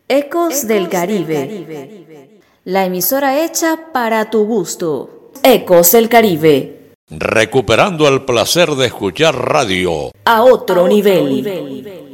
Ecos del Caribe, la emisora hecha para tu gusto. Ecos del Caribe. Recuperando el placer de escuchar radio A otro nivel.